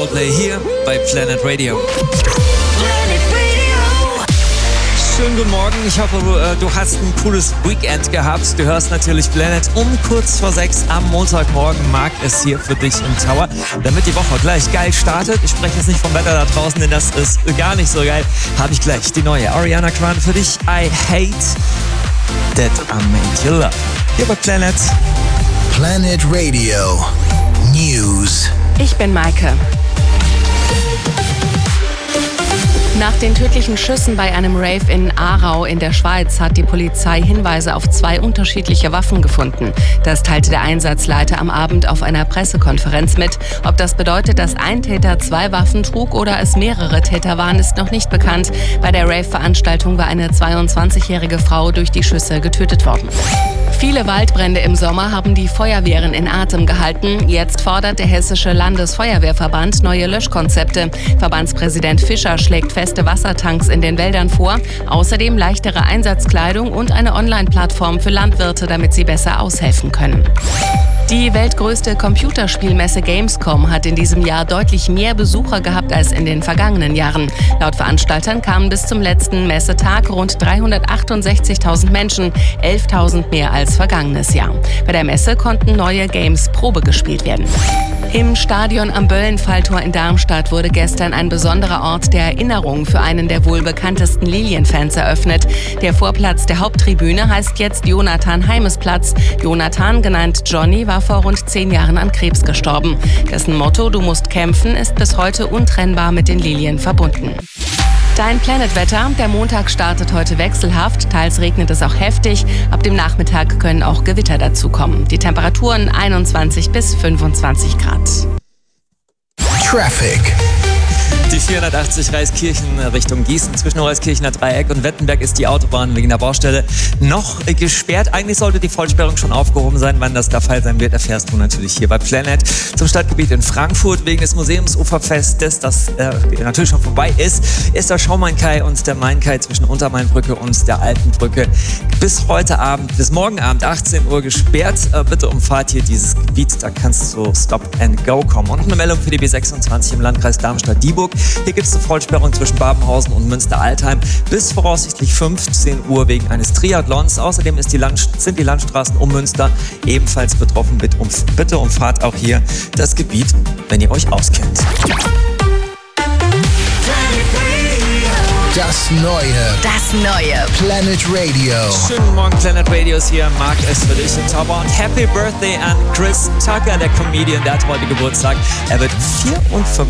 Coldplay hier bei Planet Radio. Schönen guten Morgen, ich hoffe, du hast ein cooles Weekend gehabt. Du hörst natürlich Planet um kurz vor 6 am Montagmorgen. Marc ist hier für dich im Tower, damit die Woche gleich geil startet. Ich spreche jetzt nicht vom Wetter da draußen, denn das ist gar nicht so geil. Habe ich gleich die neue Ariana Grande für dich. I hate that I made you love. Hier bei Planet. Planet Radio News. Ich bin Maike. Nach den tödlichen Schüssen bei einem Rave in Aarau in der Schweiz hat die Polizei Hinweise auf 2 unterschiedliche Waffen gefunden. Das teilte der Einsatzleiter am Abend auf einer Pressekonferenz mit. Ob das bedeutet, dass ein Täter 2 Waffen trug oder es mehrere Täter waren, ist noch nicht bekannt. Bei der Rave-Veranstaltung war eine 22-jährige Frau durch die Schüsse getötet worden. Viele Waldbrände im Sommer haben die Feuerwehren in Atem gehalten. Jetzt fordert der Hessische Landesfeuerwehrverband neue Löschkonzepte. Verbandspräsident Fischer schlägt feste Wassertanks in den Wäldern vor. Außerdem leichtere Einsatzkleidung und eine Online-Plattform für Landwirte, damit sie besser aushelfen können. Die weltgrößte Computerspielmesse Gamescom hat in diesem Jahr deutlich mehr Besucher gehabt als in den vergangenen Jahren. Laut Veranstaltern kamen bis zum letzten Messetag rund 368.000 Menschen, 11.000 mehr als vergangenes Jahr. Bei der Messe konnten neue Games Probe gespielt werden. Im Stadion am Böllenfalltor in Darmstadt wurde gestern ein besonderer Ort der Erinnerung für einen der wohl bekanntesten Lilienfans eröffnet. Der Vorplatz der Haupttribüne heißt jetzt Jonathan-Heimes-Platz. Jonathan, genannt Johnny, war vor rund 10 Jahren an Krebs gestorben. Dessen Motto "Du musst kämpfen" ist bis heute untrennbar mit den Lilien verbunden. Dein Planet-Wetter. Der Montag startet heute wechselhaft. Teils regnet es auch heftig. Ab dem Nachmittag können auch Gewitter dazukommen. Die Temperaturen 21 bis 25 Grad. Traffic. Die 480 Reiskirchen Richtung Gießen zwischen Reiskirchener Dreieck und Wettenberg ist die Autobahn wegen der Baustelle noch gesperrt. Eigentlich sollte die Vollsperrung schon aufgehoben sein. Wann das der Fall sein wird, erfährst du natürlich hier bei Planet. Zum Stadtgebiet in Frankfurt wegen des Museumsuferfestes, das natürlich schon vorbei ist der Schaumain-Kai und der Main-Kai zwischen Untermainbrücke und der Altenbrücke bis heute Abend, bis morgen Abend 18 Uhr gesperrt. Bitte umfahrt hier dieses Gebiet, da kannst du Stop and Go kommen. Und eine Meldung für die B26 im Landkreis Darmstadt-Dieburg. Hier gibt es eine Vollsperrung zwischen Babenhausen und Münster-Altheim bis voraussichtlich 15 Uhr wegen eines Triathlons. Außerdem sind die Landstraßen um Münster ebenfalls betroffen. Bitte umfahrt auch hier das Gebiet, wenn ihr euch auskennt. Das neue Planet Radio. Schönen Morgen, Planet Radio ist hier. Marc ist für dich im Zauber und Happy Birthday an Chris Tucker, der Comedian, der hat heute Geburtstag. Er wird 54.